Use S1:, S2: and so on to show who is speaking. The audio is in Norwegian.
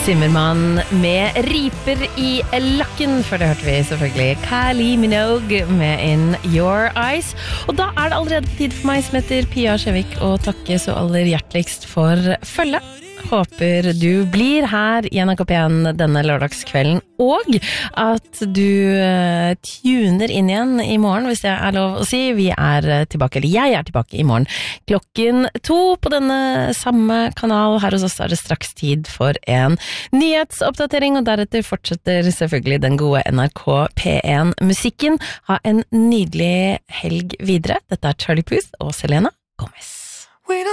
S1: Zimmermann med riper i lakken. Før det hørte vi selvfølgelig Kylie Minogue med In Your Eyes. Og da det allerede tid for meg som heter Pia Skjevik å takke så aller hjerteligst for følge. Håper du blir her i NRK P1 denne lørdagskvelden, og at du tuner inn igjen i morgen, hvis det lov å si. Vi tilbake, eller jeg tilbake i morgen klokken 2 på denne samme kanal. Her hos oss det straks tid for en nyhetsoppdatering, og deretter fortsetter selvfølgelig den gode NRK P1-musikken. Ha en nydelig helg videre. Dette Charlie Puth og Selena Gomez.